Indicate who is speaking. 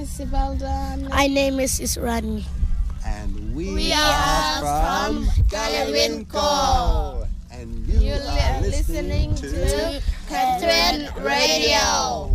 Speaker 1: Sibelda.
Speaker 2: My name is Israni.
Speaker 3: And
Speaker 1: We are from Galwin Co.
Speaker 3: And you are listening to
Speaker 1: Catherine Radio.